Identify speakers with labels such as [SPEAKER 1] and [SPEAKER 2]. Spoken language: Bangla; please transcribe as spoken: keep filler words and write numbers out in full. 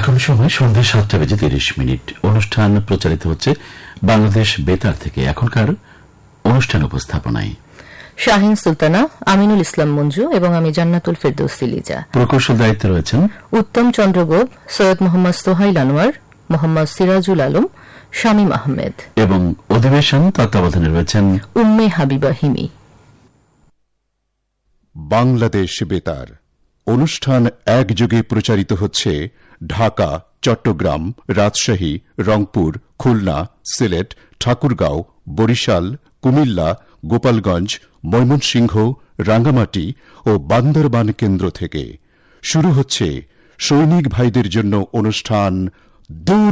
[SPEAKER 1] এখন সময় সন্ধ্যা সাতটা বেজে তিরিশ মিনিট। অনুষ্ঠান প্রচারিত হচ্ছে বাংলাদেশ বেতার থেকে। এখনকার অনুষ্ঠান উপস্থাপনায়
[SPEAKER 2] শাহিন সুলতানা, আমিনুল ইসলাম মঞ্জু এবং আমি জান্নাতুল ফেরদৌসী লিজা।
[SPEAKER 1] প্রকৌশল দায়িত্বে রয়েছেন
[SPEAKER 2] উত্তম চন্দ্র গোপ, সৈয়দ মোহাম্মদ সোহাইল আনোয়ার, মোহাম্মদ সিরাজুল আলম, শামীম আহমেদ
[SPEAKER 1] এবং অধিবেশন তত্ত্বাবধানে রয়েছেন
[SPEAKER 2] উম্মে হাবিবা হিমি।
[SPEAKER 3] বাংলাদেশ বেতার অনুষ্ঠান একযোগে প্রচারিত হচ্ছে ঢাকা, চট্টগ্রাম, রাজশাহী, রংপুর, খুলনা, সিলেট, ঠাকুরগাঁও, বরিশাল, কুমিল্লা, গোপালগঞ্জ, ময়মনসিংহ, রাঙ্গামাটি ও বান্দরবান কেন্দ্র থেকে। শুরু হচ্ছে সৈনিক ভাইদের জন্য অনুষ্ঠান দূর